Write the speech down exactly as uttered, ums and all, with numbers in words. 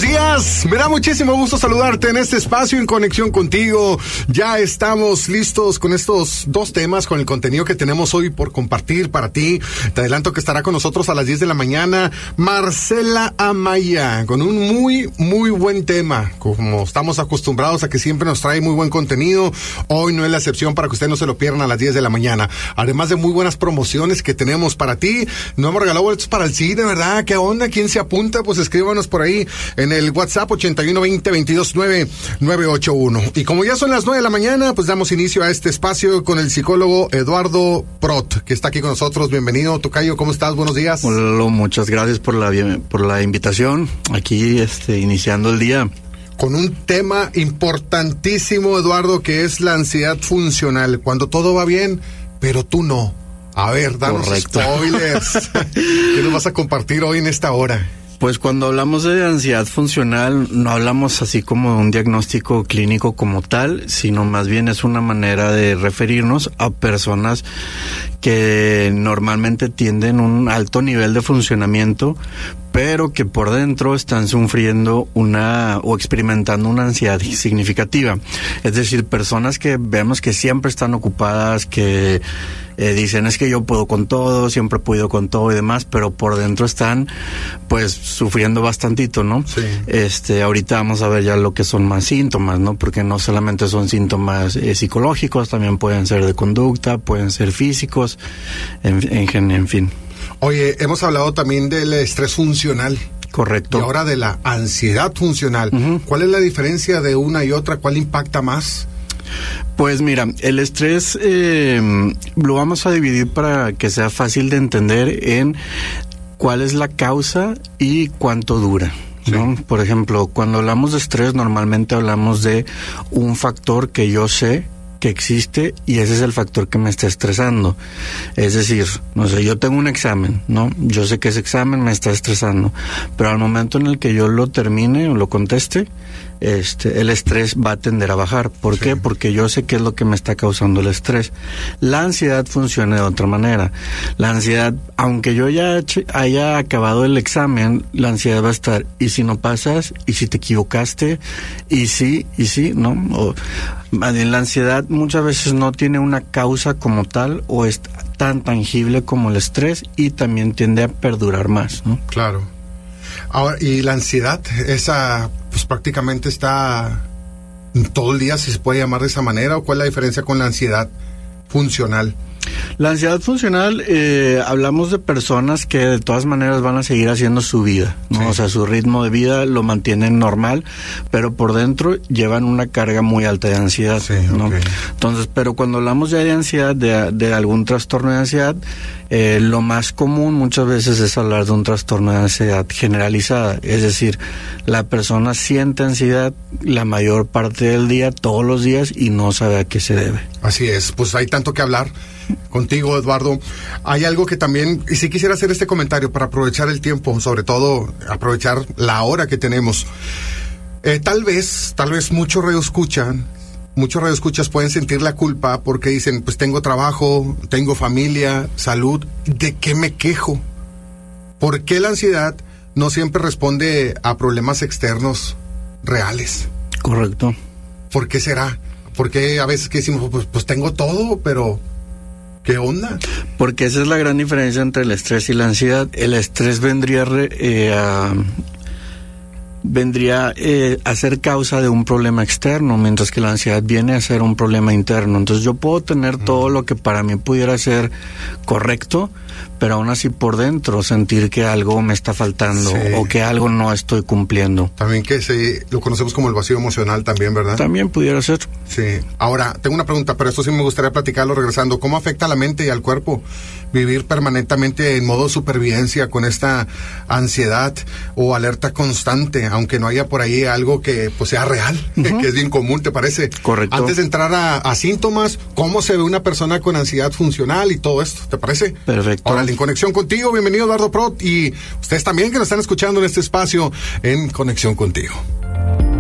buenos días. Me da muchísimo gusto saludarte en este espacio en conexión contigo. Ya estamos listos con estos dos temas, con el contenido que tenemos hoy por compartir para ti. Te adelanto que estará con nosotros a las diez de la mañana Marcela Amaya, con un muy, muy buen tema. Como estamos acostumbrados a que siempre nos trae muy buen contenido, hoy no es la excepción para que ustedes no se lo pierdan a las diez de la mañana. Además de muy buenas promociones que tenemos para ti. No hemos regalado boletos para el cine, ¿verdad? ¿Qué onda? ¿Quién se apunta? Pues escríbanos por ahí en el WhatsApp ochenta y uno veinte veintidós nueve nueve ocho uno. Y como ya son las nueve de la mañana, pues damos inicio a este espacio con el psicólogo Eduardo Prot, que está aquí con nosotros. Bienvenido, tocayo, ¿cómo estás? Buenos días. Hola, muchas gracias por la por la invitación. Aquí este iniciando el día con un tema importantísimo, Eduardo, que es la ansiedad funcional. Cuando todo va bien, pero tú no. A ver, danos Correcto. spoilers. ¿Qué nos vas a compartir hoy en esta hora? Pues cuando hablamos de ansiedad funcional, no hablamos así como de un diagnóstico clínico como tal, sino más bien es una manera de referirnos a personas que normalmente tienden un alto nivel de funcionamiento, pero que por dentro están sufriendo una o experimentando una ansiedad significativa. Es decir, personas que vemos que siempre están ocupadas, que eh, dicen es que yo puedo con todo, siempre he podido con todo y demás, pero por dentro están pues sufriendo bastantito, ¿no? Sí. Este, ahorita vamos a ver ya lo que son más síntomas, ¿no? Porque no solamente son síntomas eh, psicológicos, también pueden ser de conducta, pueden ser físicos, en, en, en fin. Oye, hemos hablado también del estrés funcional. Correcto. Y ahora de la ansiedad funcional. Uh-huh. ¿Cuál es la diferencia de una y otra? ¿Cuál impacta más? Pues mira, el estrés eh, lo vamos a dividir para que sea fácil de entender en cuál es la causa y cuánto dura, ¿no? Sí. Por ejemplo, cuando hablamos de estrés, normalmente hablamos de un factor que yo sé que existe y ese es el factor que me está estresando. Es decir, no sé, yo tengo un examen, ¿no? Yo sé que ese examen me está estresando, pero al momento en el que yo lo termine o lo conteste, este, el estrés va a tender a bajar. ¿Por sí. qué? Porque yo sé qué es lo que me está causando el estrés. La ansiedad funciona de otra manera. La ansiedad, aunque yo ya haya acabado el examen, la ansiedad va a estar, ¿y si no pasas? ¿Y si te equivocaste? ¿Y si? ¿Y si? ¿No? O, la ansiedad muchas veces no tiene una causa como tal o es tan tangible como el estrés y también tiende a perdurar más, ¿no? Claro. Ahora, y la ansiedad, esa pues prácticamente está todo el día, si se puede llamar de esa manera, o cuál es la diferencia con la ansiedad funcional. La ansiedad funcional, eh, hablamos de personas que de todas maneras van a seguir haciendo su vida, ¿no? Sí. O sea, su ritmo de vida lo mantienen normal, pero por dentro llevan una carga muy alta de ansiedad, sí, ¿no? Okay. Entonces, pero cuando hablamos ya de ansiedad, de, de algún trastorno de ansiedad, eh, lo más común muchas veces es hablar de un trastorno de ansiedad generalizada, es decir, la persona siente ansiedad la mayor parte del día, todos los días, y no sabe a qué se debe. Así es, pues hay tanto que hablar contigo, Eduardo. Hay algo que también, y sí quisiera hacer este comentario para aprovechar el tiempo, sobre todo aprovechar la hora que tenemos. Eh, tal vez, tal vez muchos radioescuchan, muchos radioescuchas pueden sentir la culpa porque dicen, pues tengo trabajo, tengo familia, salud, ¿de qué me quejo? ¿Por qué la ansiedad no siempre responde a problemas externos reales? Correcto. ¿Por qué será? Porque a veces que decimos, pues, pues tengo todo, pero ¿qué onda? Porque esa es la gran diferencia entre el estrés y la ansiedad. El estrés vendría re, eh, a, vendría eh, a ser causa de un problema externo, mientras que la ansiedad viene a ser un problema interno. Entonces yo puedo tener mm. todo lo que para mí pudiera ser correcto, pero aún así por dentro sentir que algo me está faltando, sí, o que algo no estoy cumpliendo. También que sí, lo conocemos como el vacío emocional también, ¿verdad? También pudiera ser. Sí. Ahora, tengo una pregunta, pero esto sí me gustaría platicarlo regresando. ¿Cómo afecta a la mente y al cuerpo vivir permanentemente en modo supervivencia con esta ansiedad o alerta constante, aunque no haya por ahí algo que pues sea real, uh-huh, que es bien común, ¿te parece? Correcto. Antes de entrar a, a síntomas, ¿cómo se ve una persona con ansiedad funcional y todo esto? ¿Te parece? Perfecto. Ahora, en conexión contigo, bienvenido Eduardo Prot, y ustedes también que nos están escuchando en este espacio en Conexión Contigo.